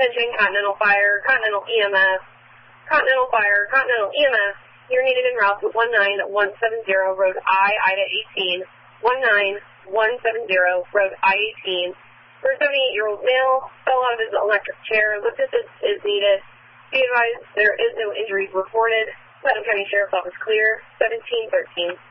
Attention, Continental Fire, Continental EMS, Continental Fire, Continental EMS. You're needed en route to 19170 Road Ida 18, 19170 Road I-18. For a 78-year-old male, fell out of his electric chair. Assistance is needed. Be advised, there is no injuries reported. Putnam County Sheriff's Office clear, 1713.